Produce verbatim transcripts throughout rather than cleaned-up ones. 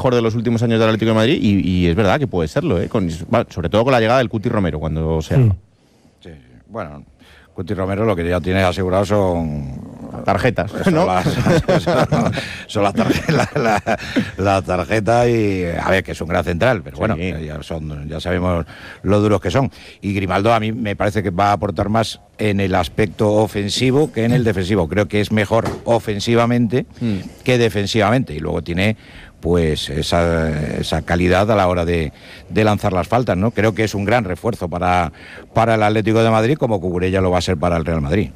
mejor de los últimos años del Atlético de Madrid y, y es verdad que puede serlo, ¿eh? Con, sobre todo con la llegada del Cuti Romero, cuando sea. Sí. Sí, bueno, Cuti Romero lo que ya tiene asegurado son tarjetas, son ¿no? Las, son, son las tarjetas, la, la, la tarjeta y a ver que es un gran central, pero bueno, sí. ya son, ya sabemos lo duros que son. Y Grimaldo a mí me parece que va a aportar más en el aspecto ofensivo que en el defensivo. Creo que es mejor ofensivamente mm. que defensivamente y luego tiene pues esa, esa calidad a la hora de, de lanzar las faltas, ¿no? Creo que es un gran refuerzo para, para el Atlético de Madrid, como Cucurella lo va a ser para el Real Madrid.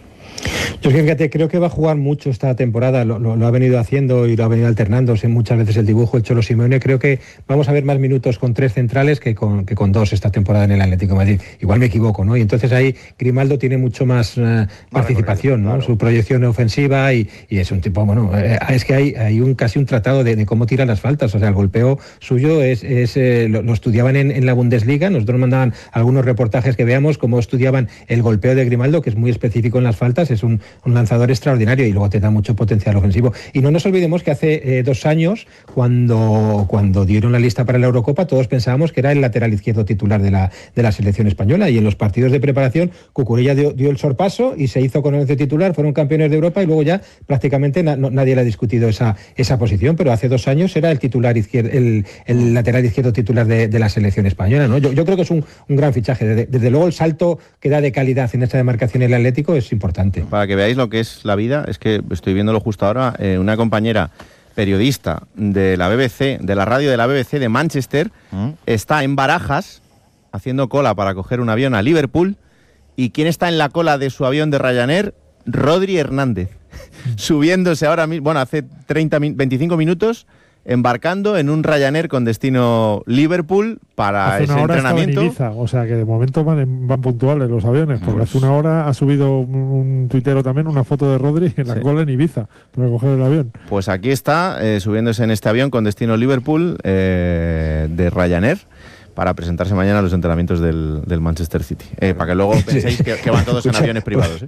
Yo es que fíjate, creo que va a jugar mucho esta temporada, lo, lo, lo ha venido haciendo y lo ha venido alternándose muchas veces el dibujo, el Cholo Simeone. Creo que vamos a ver más minutos con tres centrales que con, que con dos esta temporada en el Atlético de Madrid. Igual me equivoco, ¿no? Y entonces ahí Grimaldo tiene mucho más uh, participación, ¿no? Claro. Su proyección ofensiva y, y es un tipo, bueno, eh, es que hay, hay un casi un tratado de, de cómo tiran las faltas, o sea, el golpeo suyo es, es eh, lo, lo estudiaban en, en la Bundesliga, nosotros nos mandaban algunos reportajes que veamos cómo estudiaban el golpeo de Grimaldo, que es muy específico en las faltas, es un un lanzador extraordinario y luego te da mucho potencial ofensivo. Y no nos olvidemos que hace eh, dos años, cuando, cuando dieron la lista para la Eurocopa, todos pensábamos que era el lateral izquierdo titular de la, de la selección española, y en los partidos de preparación Cucurella dio, dio el sorpaso y se hizo con el once titular, fueron campeones de Europa y luego ya prácticamente na, no, nadie le ha discutido esa, esa posición, pero hace dos años era el titular izquierdo, el, el lateral izquierdo titular de, de la selección española, ¿no? Yo, yo creo que es un, un gran fichaje. Desde, desde luego el salto que da de calidad en esta demarcación el Atlético es importante. Para que veáis lo que es la vida, es que estoy viéndolo justo ahora, eh, una compañera periodista de la B B C, de la radio de la B B C de Manchester, ¿Mm? está en Barajas haciendo cola para coger un avión a Liverpool. ¿Y quién está en la cola de su avión de Ryanair? Rodri Hernández, subiéndose ahora mismo, bueno, hace treinta, veinticinco minutos, embarcando en un Ryanair con destino Liverpool para hace ese una hora entrenamiento. En Ibiza, o sea que de momento van, van puntuales los aviones, porque pues, hace una hora ha subido un, un tuitero también una foto de Rodri en la sí. cola en Ibiza para coger el avión. Pues aquí está, eh, subiéndose en este avión con destino Liverpool eh, de Ryanair, para presentarse mañana a los entrenamientos del, del Manchester City. Eh, para que luego penséis que, que van todos en aviones privados, ¿eh?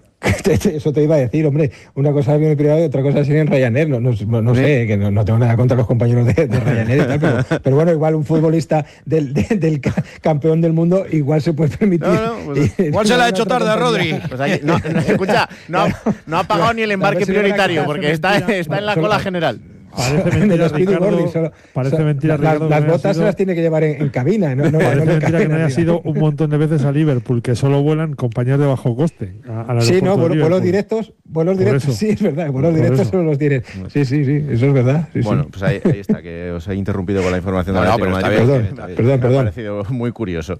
Eso te iba a decir, hombre, una cosa es avión privado y otra cosa es ir en Ryanair, no, no, no, no sé, que no, no tengo nada contra los compañeros de, de Ryanair y tal, pero, pero bueno, igual un futbolista del, de, del ca, campeón del mundo igual se puede permitir. No, no, pues, y, igual se le ha hecho tarde a Rodri. Pues aquí, no, no, escucha, no, no ha pagado ni el embarque prioritario porque está, está en la cola general. Parece mentira, Ricardo, Borri, solo, parece so, mentira, la, Ricardo, las botas sido, se las tiene que llevar en, en cabina. No, no, parece no mentira que no haya sido un montón de veces a Liverpool, que solo vuelan compañías de bajo coste. A, a sí, no, vuelos, vuelos directos, vuelos directos, sí, es verdad, vuelos directos solo los tienen. Sí, sí, sí, eso es verdad. Sí, bueno, sí. pues ahí, ahí está, que os he interrumpido con la información de no, la no, pero Madrid. bien, perdón, me, perdón, me perdón. ha parecido muy curioso.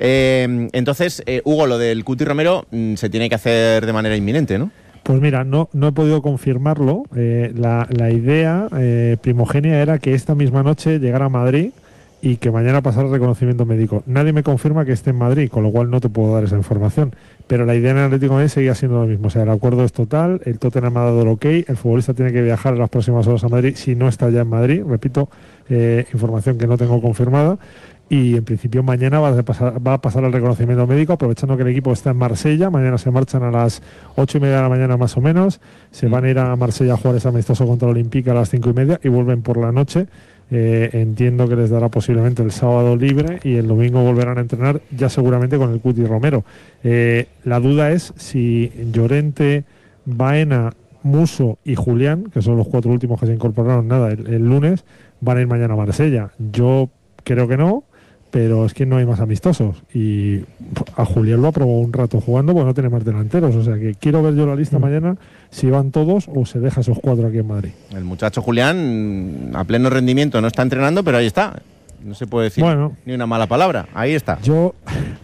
Eh, entonces, eh, Hugo, lo del Cuti Romero mmm, se tiene que hacer de manera inminente, ¿no? Pues mira, no, no he podido confirmarlo. Eh, la, la idea eh, primogénia era que esta misma noche llegara a Madrid y que mañana pasara el reconocimiento médico. Nadie me confirma que esté en Madrid, con lo cual no te puedo dar esa información. Pero la idea en el Atlético de Madrid seguía siendo lo mismo. O sea, el acuerdo es total, el Tottenham ha dado el ok, el futbolista tiene que viajar en las próximas horas a Madrid si no está ya en Madrid. Repito, eh, información que no tengo confirmada. Y en principio mañana va a, pasar, va a pasar el reconocimiento médico, aprovechando que el equipo está en Marsella. Mañana se marchan a las ocho y media de la mañana más o menos, se van a ir a Marsella a jugar ese amistoso contra el Olympique a las cinco y media y vuelven por la noche. Eh, entiendo que les dará posiblemente el sábado libre y el domingo volverán a entrenar ya seguramente con el Cuti Romero. Eh, la duda es si Llorente, Baena, Musso y Julián, que son los cuatro últimos que se incorporaron nada el, el lunes, van a ir mañana a Marsella. Yo creo que no, pero es que no hay más amistosos y a Julián lo aprobó un rato jugando porque no tiene más delanteros, o sea que quiero ver yo la lista mm. mañana si van todos o se deja esos cuatro aquí en Madrid. El muchacho Julián a pleno rendimiento no está entrenando, pero ahí está, no se puede decir bueno, ni una mala palabra, ahí está. Yo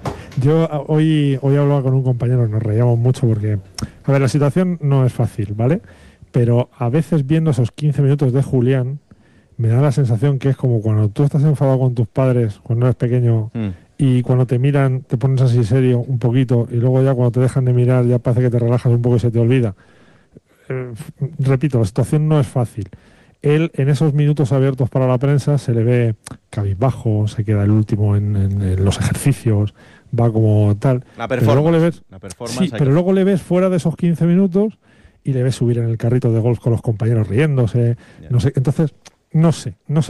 yo hoy, hoy hablaba con un compañero, nos reíamos mucho porque, a ver, la situación no es fácil, ¿vale? Pero a veces viendo esos quince minutos de Julián me da la sensación que es como cuando tú estás enfadado con tus padres cuando eres pequeño mm. y cuando te miran te pones así serio un poquito y luego ya cuando te dejan de mirar ya parece que te relajas un poco y se te olvida. Eh, repito, la situación no es fácil. Él en esos minutos abiertos para la prensa se le ve cabizbajo, se queda el último en, en, en los ejercicios, va como tal. La performance. Pero luego le ves, la performance sí, pero que... luego le ves fuera de esos quince minutos y le ves subir en el carrito de golf con los compañeros riéndose. Yeah. No sé, entonces... No sé, no sé